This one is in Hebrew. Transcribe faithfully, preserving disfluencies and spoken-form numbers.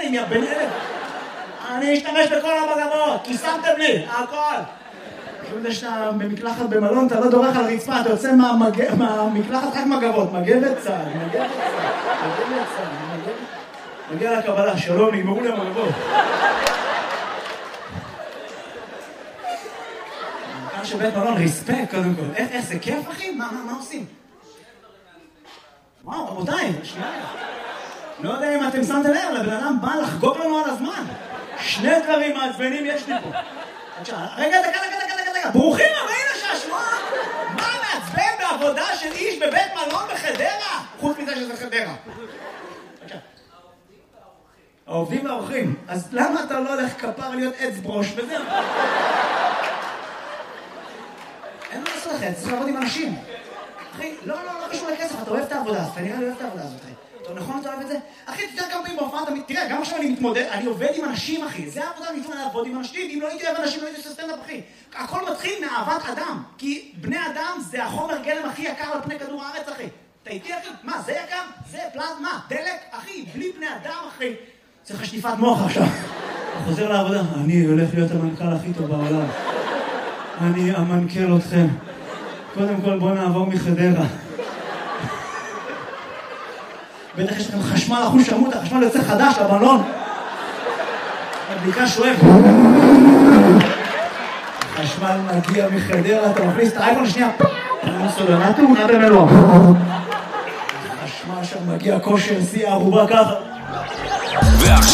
לי מהבן אלף. אני אשתמש בכל המגבות, כי שמתם לי, הכל. פשוט יש שאתה במקלחת במלון, אתה לא דורך על הרצפה, אתה יוצא מהמקלחת רק מגבות, מגבת צהל, מגבת צהל, מגבת צהל, מגבת... מגיע לקבלה, שלום, נגמרו לי המגבות. כאן שבית מלון, ריספקט קודם כל. איך זה כיף, אחי? מה עושים? וואו, רבותיי, שנייה. לא יודע אם אתם שמתם לב, לבן אדם בא לחגוג לנו על הזמן. שני דברים מעצבנים יש לי פה. רגע, דקה, דקה, דקה, דקה, דקה. ברוכים הבאים לשעשוע. מה מעצבן בעבודה של איש בבית מלון בחדרה? חוץ מזה שזה חדרה. העובדים והאורחים. אז למה אתה לא הולך כפר להיות עץ ברוש וזהו? אין מה לעשות לכם, צריך לעבוד עם אנשים. אחי, לא, לא, לא קשור לכסף, אתה אוהב את העבודה הזאת, אתה נראה לי אוהב את העבודה הזאת, אחי. אתה נכון, אתה אוהב את זה? אחי, אתה יודע כמה פעמים בהופעה, תראה, גם עכשיו אני מתמודד, אני עובד עם אנשים, אחי. זה העבודה, אני מתמודד לעבוד עם אנשים, אם לא הייתי אוהב אנשים, לא הייתי עושה סטנדאפ, אחי. הכל מתחיל מאהבת אדם, כי בני אדם זה החומר גלם הכי יקר על פני כדור הארץ, אחי. אתה איתי, אחי? מה, זה יקר? זה פלזמה, דלק, אחי, בלי בני אדם, אחי. צריך שטיפת מוח עכשיו. הוא חוזר לעבודה. אני הולך להיות המנכ"ל הכי טוב בעולם. אני אמנכ"ל אתכם. קודם כל בוא נעבור מחדרה. בטח יש לכם חשמל אחוז שמות, החשמל יוצא חדש לבלון. הבדיקה שואב. חשמל מגיע מחדרה, אתה מכניס את האייפון שנייה. סולנה תאונה במלוא. חשמל שם מגיע כושר, שיא הערובה ככה.